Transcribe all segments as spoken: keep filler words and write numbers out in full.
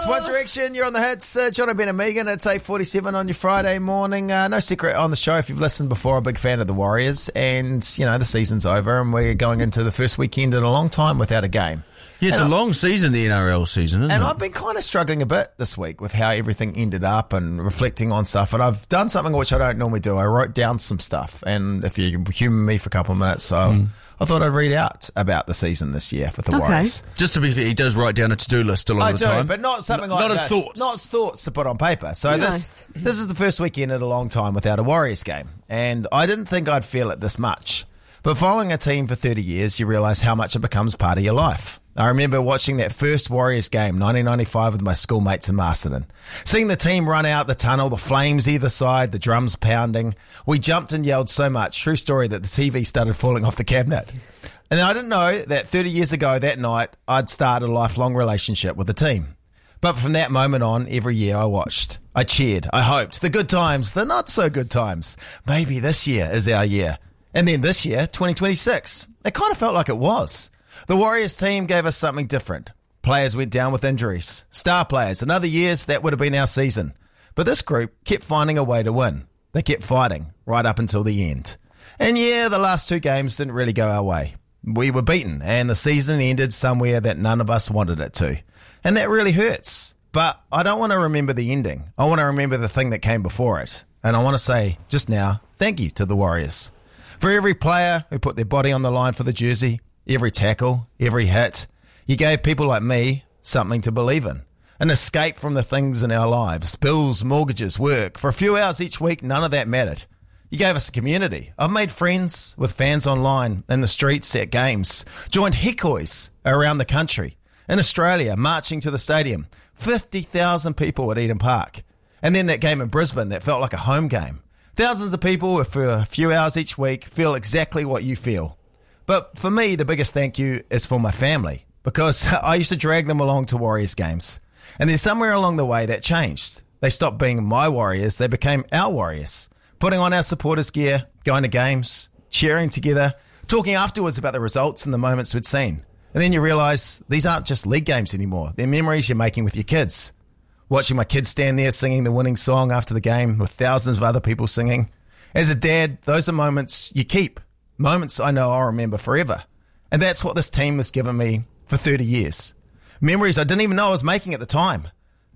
It's One Direction. You're on the hits. Uh, John Ben and Megan. It's eight forty-seven on your Friday morning. Uh, no secret on the show, if you've listened before, I'm a big fan of the Warriors. And, you know, the season's over and we're going into the first weekend in a long time without a game. Yeah, it's and a I, long season, the N R L season, isn't and it? And I've been kind of struggling a bit this week with how everything ended up and reflecting on stuff. And I've done something which I don't normally do. I wrote down some stuff. And if you humour me for a couple of minutes, so mm. I thought I'd read out about the season this year with the okay. Warriors. Just to be fair, he does write down a to-do list a lot I of the do, time. but not something N- like not this. as thoughts. Not as thoughts to put on paper. So nice. this this is the first weekend in a long time without a Warriors game. And I didn't think I'd feel it this much. But following a team for thirty years, you realise how much it becomes part of your life. I remember watching that first Warriors game, nineteen ninety-five, with my schoolmates in Masterton. Seeing the team run out the tunnel, the flames either side, the drums pounding. We jumped and yelled so much, true story, that the T V started falling off the cabinet. And I didn't know that thirty years ago that night, I'd started a lifelong relationship with the team. But from that moment on, every year I watched. I cheered. I hoped. The good times, the not so good times. Maybe this year is our year. And then this year, twenty twenty-six, it kind of felt like it was. The Warriors team gave us something different. Players went down with injuries. Star players. In other years, that would have been our season. But this group kept finding a way to win. They kept fighting right up until the end. And yeah, the last two games didn't really go our way. We were beaten, and the season ended somewhere that none of us wanted it to. And that really hurts. But I don't want to remember the ending. I want to remember the thing that came before it. And I want to say, just now, thank you to the Warriors. For every player who put their body on the line for the jersey, every tackle, every hit, you gave people like me something to believe in. An escape from the things in our lives. Bills, mortgages, work. For a few hours each week, none of that mattered. You gave us a community. I've made friends with fans online, in the streets, at games. Joined Hikois around the country. In Australia, marching to the stadium. fifty thousand people at Eden Park. And then that game in Brisbane that felt like a home game. Thousands of people for a few hours each week feel exactly what you feel. But for me, the biggest thank you is for my family, because I used to drag them along to Warriors games. And then somewhere along the way that changed. They stopped being my Warriors, they became our Warriors. Putting on our supporters gear, going to games, cheering together, talking afterwards about the results and the moments we'd seen. And then you realise these aren't just league games anymore. They're memories you're making with your kids. Watching my kids stand there singing the winning song after the game with thousands of other people singing. As a dad, those are moments you keep. Moments I know I'll remember forever. And that's what this team has given me for thirty years. Memories I didn't even know I was making at the time.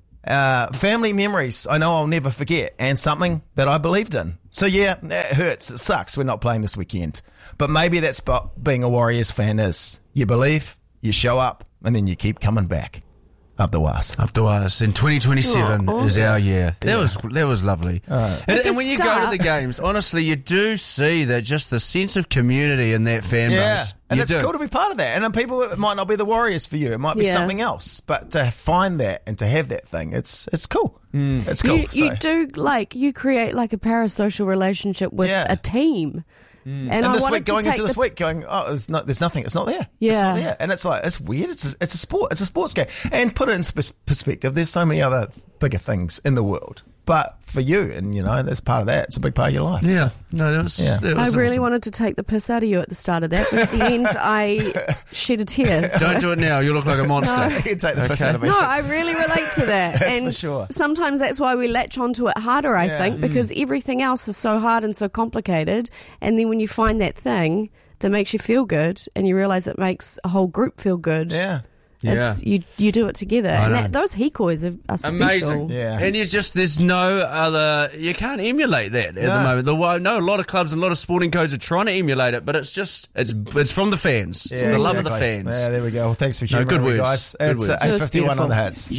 Uh, family memories I know I'll never forget, and something that I believed in. So yeah, it hurts. It sucks we're not playing this weekend. But maybe that's what being a Warriors fan is. You believe, you show up, and then you keep coming back. Up the was. Up the was. And twenty twenty-seven oh, is our year. That yeah. was that was lovely. Right. And, At and the when you start- go to the games, honestly, you do see that just the sense of community in that fan Yeah, base. and You it's do. cool to be part of that. And then people, it might not be the Warriors for you. It might be Yeah. something else. But to find that and to have that thing, it's it's cool. Mm. It's cool. You, you so. do, like, you create like a parasocial relationship with Yeah. a team. And, And I this wanted week, to going take into this the- week, going, oh, there's, no, there's nothing. It's not there. It's Yeah. not there. And it's like, it's weird. It's a, it's a sport. It's a sports game. And put it in sp- perspective, there's so many other bigger things in the world. But for you, and you know, that's part of that. It's a big part of your life. Yeah. So. No, that was, Yeah. that I was really awesome. wanted to take the piss out of you at the start of that, but at the end I shed a tear. Don't do it now. You look like a monster. You can take the piss Okay. out of me. No, I really relate to that. That's and for sure. sometimes that's why we latch onto it harder, I Yeah. think, because everything else is so hard and so complicated. And then when you find that thing that makes you feel good and you realise it makes a whole group feel good, Yeah. it's, you you do it together. I And know. that, those hikois are, are special. Amazing. Yeah. And you just, there's no other, you can't emulate that at No. the moment. The, I know a lot of clubs and a lot of sporting codes are trying to emulate it, but it's just, it's it's from the fans. It's Yeah, the love of the exactly. fans. Yeah, there we go. Well, thanks for No, humouring good me, words. guys. Good It's words. uh, It was eight fifty-one on the beautiful. hits.